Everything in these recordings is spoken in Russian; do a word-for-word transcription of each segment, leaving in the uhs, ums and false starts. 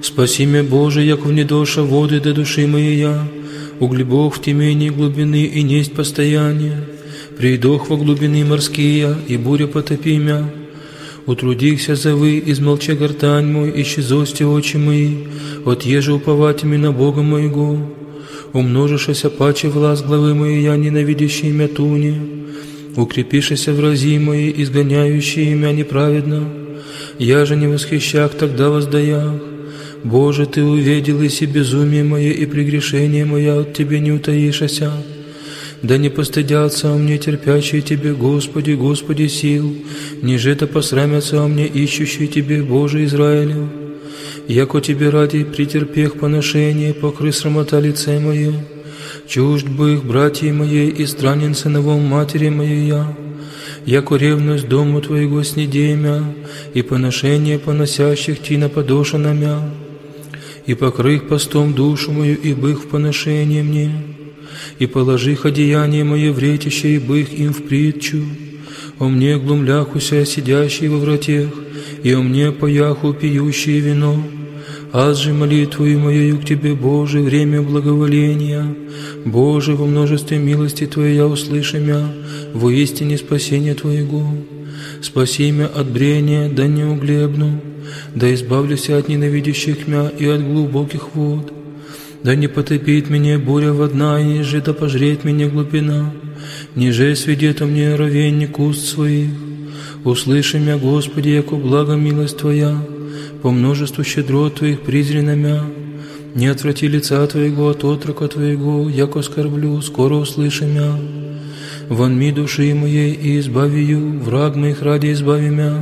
Спаси меня, Боже, яко внедоша воды до души моей я, углебох в темении глубины и несть постояние, придох во глубины морские, и буря потопи мя. Утрудихся завы, измолча гортань мой, исчезости очи мои, от еже уповатями на Бога моего. Умножишься паче власть главы моей, я ненавидящий мя туне, укрепишься врази мои, изгоняющие мя неправедно. Я же не восхищах тогда воздаях. Боже, Ты увидел и си безумие мое, и прегрешение мое от Тебе не утаишься. Да не постыдятся о мне терпящие Тебе, Господи, Господи сил, ниже это посрамятся о мне ищущие Тебе, Боже Израилю. Яко Тебе ради претерпех поношение, покры срамота лице мое, чужд бы их братья моей и странен сыновом матери моей я. Яко ревность дому Твоего снедей мя, и поношение поносящих Ти наподоша мя, и покрых постом душу мою, и бых в поношение мне, и положих одеяние мое в ретище, и бых им в притчу. О мне глумляхуся, сидящий во вратех, и о мне пояху, пьющие вино. Аз же молитву моею к Тебе, Боже, время благоволения. Боже, во множестве милости Твоей я услышу мя, во истине спасения Твоего. Спаси мя от брения, да не углебну, да избавлюсь от ненавидящих мя и от глубоких вод. Да не потопит меня буря водна, и ниже да пожрет меня глубина, ниже сведет о мне ровенник уст своих. Услыши мя, Господи, яко благо милость Твоя, по множеству щедрот Твоих презрена мя. Не отврати лица Твоего от отрока Твоего, яко скорблю, скоро услыши мя. Вонми души моей и избави ее, враг моих ради избави мя.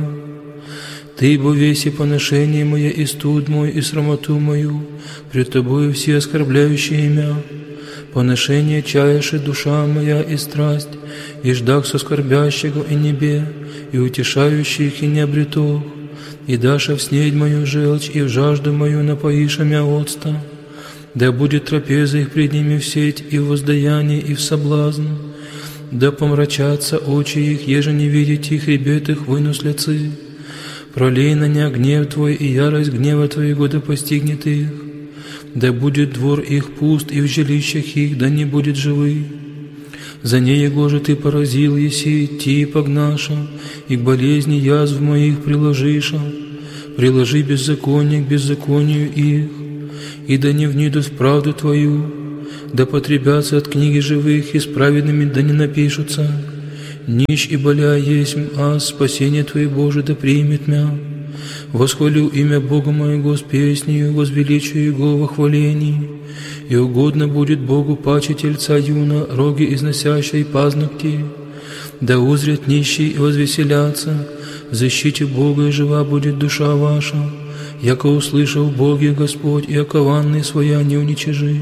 Ты, бо веси поношение мое, и студ мой, и срамоту мою, пред Тобою все оскорбляющие мя. Поношение чаеше душа моя и страсть, и ждах со скорбящего и небе, и утешающих и не обретох, и даша в снедь мою желчь, и в жажду мою напоиша мя отста. Да будет трапеза их пред ними в сеть, и в воздаяние, и в соблазн. Да помрачатся очи их, еже не видеть их, ребят их вынус лицы. Пролей на ня гнев Твой, и ярость гнева Твоего да постигнет их. Да будет двор их пуст, и в жилищах их да не будет живы. За неего же Ты поразил еси, Ти погнаша, и к болезни язв моих приложиша. Приложи беззаконие к беззаконию их, и да не внидут в правду Твою, да потребятся от книги живых, и с праведными да не напишутся. Нищ и боля есмь, а спасение Твое, Боже, да примет мя. Восхвалю имя Бога моего с песнею, возвеличу Его во хвалении. И угодно будет Богу паче тельца юна, роги износящие пазногти. Да узрят нищие и возвеселятся, в защите Бога и жива будет душа ваша, яко услышал Боге Господь, и окованные своя не уничижи.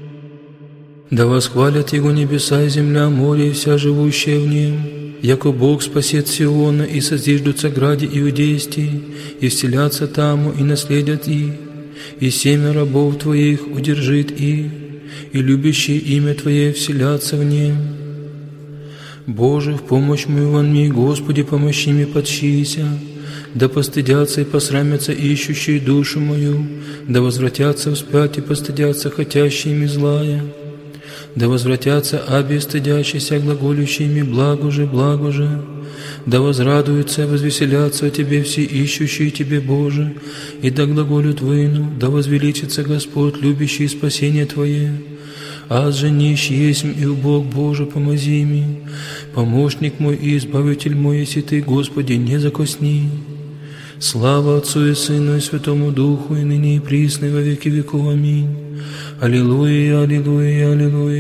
Да восхвалят Его небеса и земля, море и вся живущая в нем, яко Бог спасет Сиона, и созиждутся граде иудейские, и вселятся таму, и наследят их, и семя рабов Твоих удержит их, и любящие имя Твое вселятся в нем. Боже, в помощь мою вонми, Господи, помощи мне подщися, да постыдятся и посрамятся ищущие душу мою, да возвратятся вспять и постыдятся хотящими злая. Да возвратятся аби стыдящиеся глаголющими благо же, благо же. Да возрадуются и возвеселятся о Тебе все ищущие Тебе, Боже, и да глаголют выну, да возвеличится Господь, любящий спасение Твое. Аз же нищ есмь и убог, Боже, помози ми. Помощник мой и избавитель мой, если Ты, Господи, не закосни. Слава Отцу и Сыну и Святому Духу, и ныне и присно, и во веки веков. Аминь. Аллилуйя, аллилуйя, аллилуйя.